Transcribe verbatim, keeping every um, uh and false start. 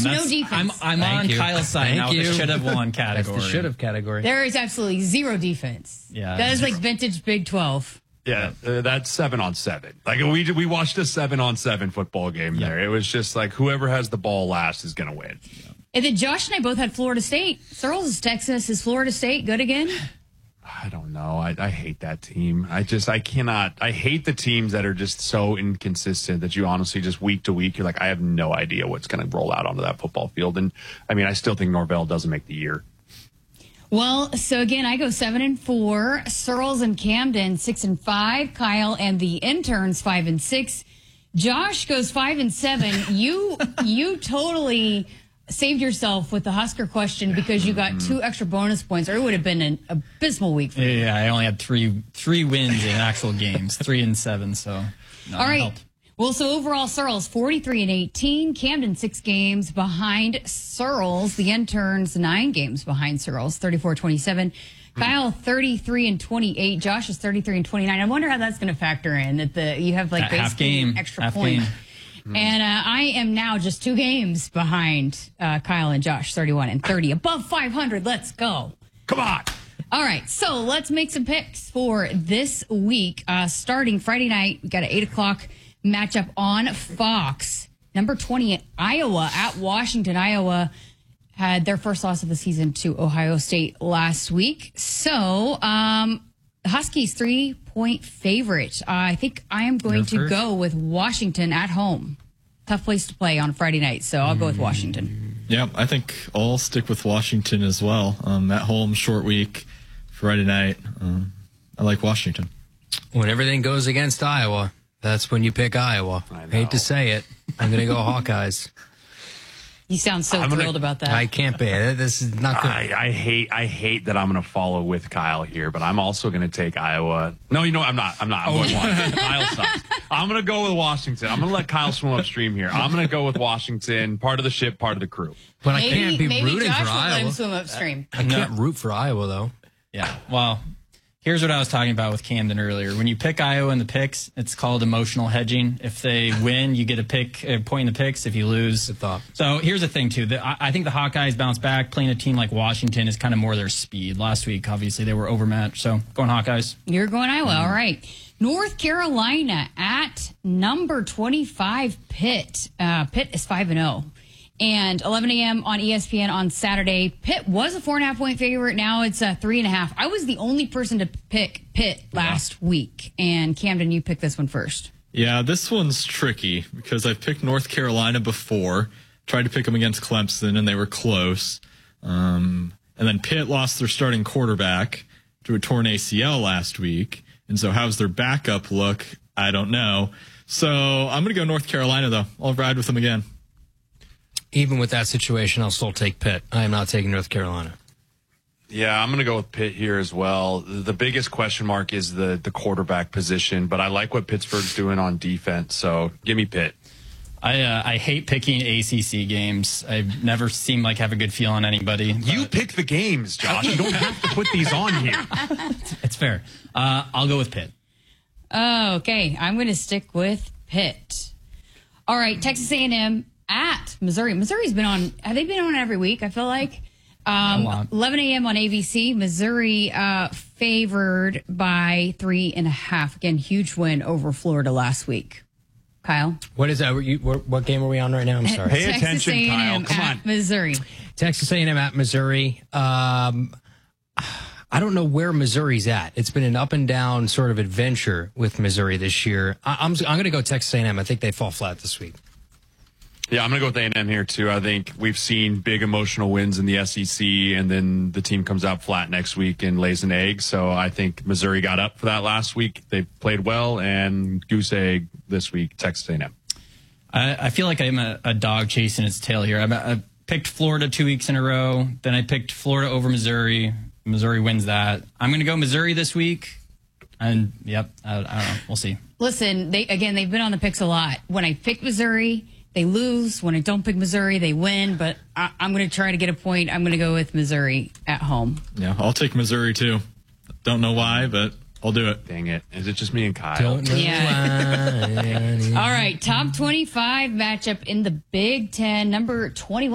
no defense. I'm, I'm on you. Kyle's side Thank now with you. the should have won category. That's the should have category. There is absolutely zero defense. Yeah. That is like vintage Big twelve. Yeah, uh, that's seven on seven. Like we we watched a seven on seven football game Yeah. there. It was just like whoever has the ball last is going to win. And then Josh and I both had Florida State. Searles is Texas. Is Florida State good again? I don't know. I, I hate that team. I just I cannot. I hate the teams that are just so inconsistent that you honestly just week to week you're like I have no idea what's going to roll out onto that football field. And I mean I still think Norvell doesn't make the year. Well, so again, I go seven and four. Searles and Camden six and five. Kyle and the interns five and six. Josh goes five and seven. You you totally saved yourself with the Husker question because you got two extra bonus points, or it would have been an abysmal week for you. Yeah, I only had three three wins in actual games, three and seven. So, no, all it right. helped. Well, so overall, Searles forty-three and eighteen. Camden six games behind Searles. The interns nine games behind Searles, thirty-four twenty-seven. Kyle thirty-three and twenty-eight. Josh is thirty-three and twenty-nine. I wonder how that's going to factor in that the you have like That half basically game, an extra half point. game. And uh, I am now just two games behind uh, Kyle and Josh, thirty-one and thirty. Above five hundred. Let's go. Come on. All right, so let's make some picks for this week. Uh, starting Friday night, we got an eight o'clock matchup on Fox. Number twenty, Iowa at Washington. Iowa had their first loss of the season to Ohio State last week. So, um, Huskies three-point favorite. Uh, I think I am going You're to first. go with Washington at home. Tough place to play on Friday night, so I'll go with Washington. Yeah, I think I'll stick with Washington as well. Um, at home, short week, Friday night. Um, I like Washington. When everything goes against Iowa, that's when you pick Iowa. I know. Hate to say it. I'm going to go Hawkeyes. You sound so I'm gonna- thrilled about that. I can't be. This is not good. I, I hate I hate that I'm going to follow with Kyle here, but I'm also going to take Iowa. No, you know what? I'm not. I'm not. I'm going Washington. Kyle sucks. I'm going to go with Washington. I'm going to let Kyle swim upstream here. I'm going to go with Washington. Part of the ship, part of the crew. But I maybe can't be maybe rooting Josh for will let him Iowa. swim upstream. I can't root for Iowa, though. Yeah. Well, here's what I was talking about with Camden earlier. When you pick Iowa in the picks, it's called emotional hedging. If they win, you get a pick, a point in the picks. If you lose, Good thought. So here's the thing, too. The, I, I think the Hawkeyes bounce back. Playing a team like Washington is kind of more their speed. Last week, obviously, they were overmatched. So going Hawkeyes. You're going Iowa. All right. North Carolina at number twenty-five, Pitt. Uh, Pitt is five and oh. And eleven a.m. on E S P N on Saturday. Pitt was a four and a half point favorite. Now it's a three and a half. I was the only person to pick Pitt last week. And Camden, you picked this one first. Yeah, this one's tricky because I've picked North Carolina before, tried to pick them against Clemson, and they were close. Um, and then Pitt lost their starting quarterback to a torn A C L last week. And so how's their backup look? I don't know. So I'm going to go North Carolina, though. I'll ride with them again. Even with that situation, I'll still take Pitt. I am not taking North Carolina. Yeah, I'm going to go with Pitt here as well. The biggest question mark is the the quarterback position, but I like what Pittsburgh's doing on defense. So give me Pitt. I uh, I hate picking A C C games. I've never seemed like have a good feel on anybody. You pick the games, Josh. You don't have to put these on here. It's fair. Uh, I'll go with Pitt. Oh, okay. I'm going to stick with Pitt. All right. Texas A and M at Missouri. Missouri's been on, have they been on every week? I feel like. Um, A lot. eleven a.m. on A B C. Missouri uh, favored by three and a half. Again, huge win over Florida last week. Kyle? What is that? You, what, what game are we on right now? I'm sorry. Pay Texas attention, A and M Kyle. Come at on. Missouri. Texas A and M at Missouri. Um, I don't know where Missouri's at. It's been an up and down sort of adventure with Missouri this year. I, I'm I'm going to go Texas A and M. I think they fall flat this week. Yeah, I'm going to go with A and M here, too. I think we've seen big emotional wins in the S E C, and then the team comes out flat next week and lays an egg. So I think Missouri got up for that last week. They played well, and goose egg this week, Texas A and M. I, I feel like I'm a, a dog chasing its tail here. I, I picked Florida two weeks in a row. Then I picked Florida over Missouri. Missouri wins that. I'm going to go Missouri this week. And, yep, I, I don't know. We'll see. Listen, they again, they've been on the picks a lot. When I pick Missouri, they lose. When I don't pick Missouri, they win. But I, I'm going to try to get a point. I'm going to go with Missouri at home. Yeah, I'll take Missouri, too. Don't know why, but I'll do it. Dang it. Is it just me and Kyle? Don't know Yeah. why. All right, top twenty-five matchup in the Big Ten. Number twenty-one.